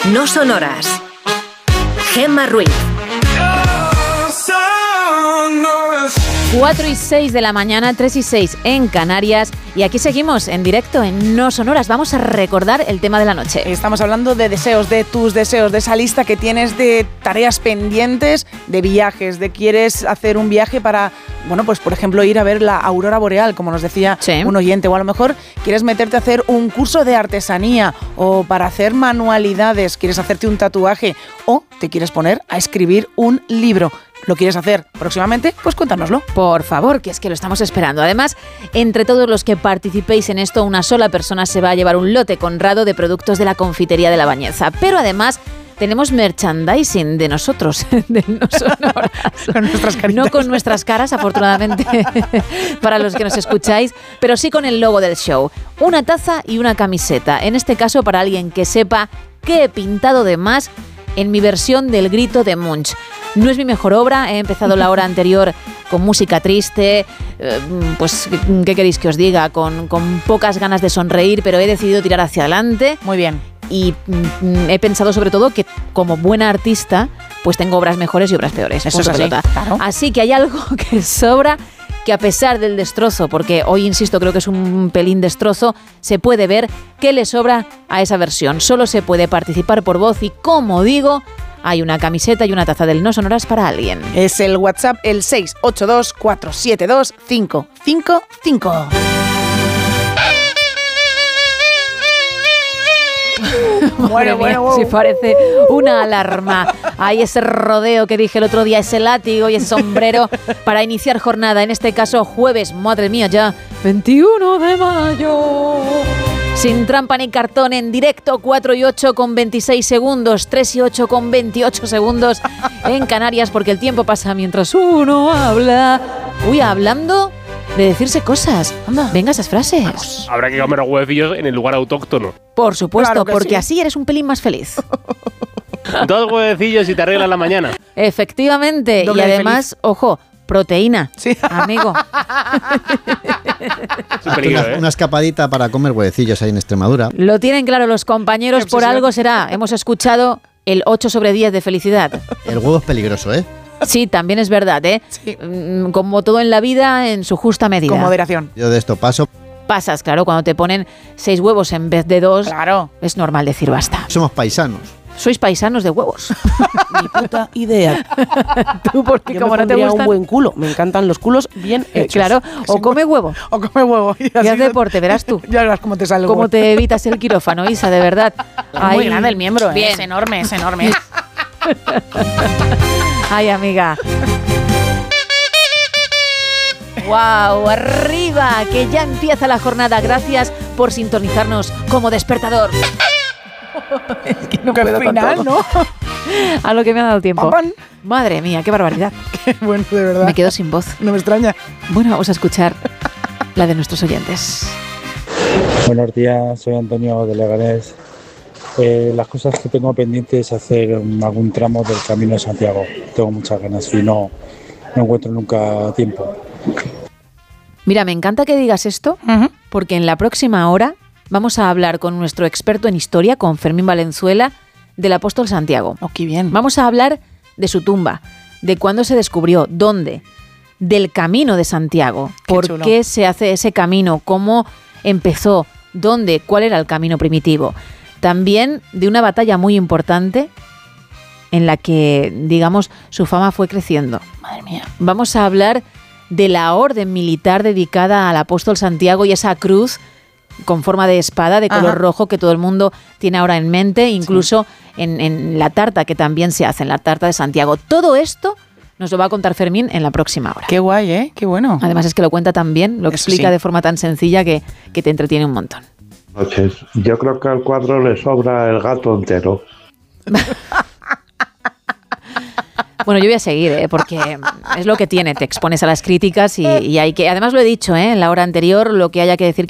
No sonoras. Gemma Ruiz. 4:06 de la mañana, 3:06 en Canarias. Y aquí seguimos en directo en No Sonoras. Vamos a recordar el tema de la noche. Estamos hablando de deseos, de tus deseos, de esa lista que tienes de tareas pendientes, de viajes, de quieres hacer un viaje para, bueno, pues por ejemplo ir a ver la aurora boreal, como nos decía un oyente, o a lo mejor quieres meterte a hacer un curso de artesanía o para hacer manualidades, quieres hacerte un tatuaje o te quieres poner a escribir un libro. ¿Lo quieres hacer próximamente? Pues cuéntanoslo. Por favor, que es que lo estamos esperando. Además, entre todos los que participéis en esto, una sola persona se va a llevar un lote conrado de productos de la confitería de La Bañeza. Pero además, tenemos merchandising de nosotros, de No Sonoras. Con nuestras caritas. No con nuestras caras, afortunadamente, para los que nos escucháis, pero sí con el logo del show. Una taza y una camiseta. En este caso, para alguien que sepa qué he pintado de más en mi versión del Grito de Munch. No es mi mejor obra, he empezado la hora anterior con música triste, pues, ¿qué queréis que os diga? Con pocas ganas de sonreír, pero he decidido tirar hacia adelante. Muy bien. Y he pensado sobre todo que como buena artista, pues tengo obras mejores y obras peores. Eso es así, claro. Así que hay algo que sobra, que a pesar del destrozo, porque hoy, insisto, creo que es un pelín destrozo, se puede ver qué le sobra a esa versión. Solo se puede participar por voz y, como digo, hay una camiseta y una taza del No Sonoras para alguien. Es el WhatsApp, el 682-472-555. Bueno, si parece una alarma. Hay ese rodeo que dije el otro día, ese látigo y ese sombrero para iniciar jornada, en este caso jueves, madre mía, ya 21 de mayo. Sin trampa ni cartón, en directo, 4:08 con 26 segundos, 3:08 con 28 segundos en Canarias, porque el tiempo pasa mientras uno habla. Uy, hablando de decirse cosas. Anda, venga, esas frases. Habrá que comer huevecillos en el lugar autóctono. Por supuesto, claro que porque sí. Así eres un pelín más feliz. 2 huevecillos y te arreglas la mañana. Efectivamente. Doble y además, feliz. ojo, proteína, Sí. amigo. Es un peligro, ¿eh? Una escapadita para comer huevecillos ahí en Extremadura. Lo tienen claro los compañeros, Qué por obsesión. algo será. Hemos escuchado el 8/10 de felicidad. El huevo es peligroso, ¿eh? Sí, también es verdad, ¿eh? Sí. Como todo en la vida, en su justa medida. Con moderación. Yo de esto paso. Pasas, claro, cuando te ponen 6 huevos en vez de 2, Claro. es normal decir basta. Somos paisanos. Sois paisanos de huevos. Ni puta idea. Tú, porque Yo como me no te pondría gustan, un buen culo. Me encantan los culos bien hechos. claro, o come huevo O come huevo. y haz deporte, verás tú. Ya verás cómo te sale el Cómo huevo. te evitas el quirófano, Isa, de verdad. Es muy grande el miembro, ¿eh? Bien. Es enorme, es enorme. Ay, amiga. ¡Wow! ¡Arriba! Que ya empieza la jornada. Gracias por sintonizarnos como despertador. Es que no Que puedo al con final, todo. ¿no? A lo que me ha dado tiempo. Pam, pam. Madre mía, qué barbaridad. Bueno, de verdad. Me quedo sin voz. No me extraña. Bueno, vamos a escuchar la de nuestros oyentes. Buenos días, soy Antonio de Leganés. Las cosas que tengo pendientes es hacer algún tramo del Camino de Santiago. Tengo muchas ganas y no encuentro nunca tiempo. Mira, me encanta que digas esto, porque en la próxima hora vamos a hablar con nuestro experto en historia, con Fermín Valenzuela, del apóstol Santiago. Oh, qué bien. Vamos a hablar de su tumba, de cuándo se descubrió, dónde, del camino de Santiago, Qué por chulo. qué se hace ese camino, cómo empezó, dónde, cuál era el camino primitivo. También de una batalla muy importante en la que, digamos, su fama fue creciendo. Madre mía. Vamos a hablar de la orden militar dedicada al apóstol Santiago y esa cruz con forma de espada de color Ajá. rojo que todo el mundo tiene ahora en mente, incluso en la tarta que también se hace, en la tarta de Santiago. Todo esto nos lo va a contar Fermín en la próxima hora. Qué guay, ¿eh? Qué bueno. Además es que lo cuenta tan bien, lo Eso explica sí. de forma tan sencilla que te entretiene un montón. Noches. Yo creo que al cuadro le sobra el gato entero. Bueno, yo voy a seguir, porque es lo que tiene, te expones a las críticas y hay que, además lo he dicho en la hora anterior, lo que haya que decir